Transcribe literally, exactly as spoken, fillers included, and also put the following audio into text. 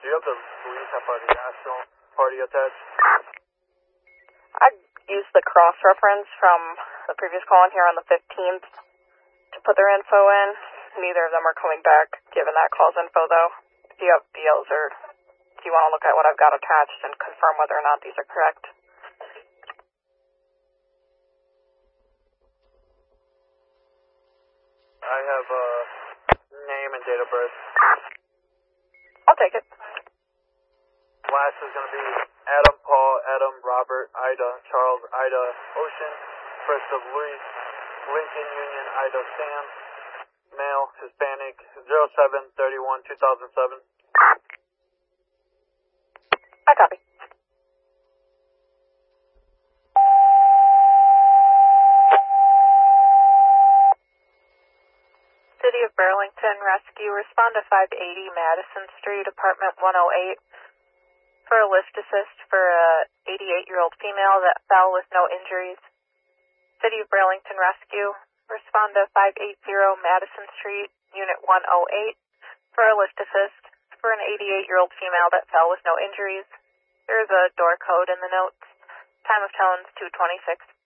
you have the police have the National Party attached? I used the cross-reference from the previous call in here on the fifteenth to put their info in. Neither of them are coming back, given that call's info, though. If you have B Os or do you want to look at what I've got attached and confirm whether or not these are correct? I have a name and date of birth. I'll take it. Last is going to be Adam, Paul, Adam, Robert, Ida, Charles, Ida, Ocean. First of Luis, Lincoln, Union, Ida, Sam. Male, Hispanic, zero seven thirty-one two thousand seven. I copy. City of Burlington Rescue, respond to five eighty Madison Street, apartment one oh eight, for a lift assist for a eighty-eight-year-old female that fell with no injuries. City of Burlington Rescue, respond to five eighty Madison Street, unit one oh eight, for a lift assist for an eighty-eight-year-old female that fell with no injuries. There is a door code in the notes. Time of tones two twenty-six.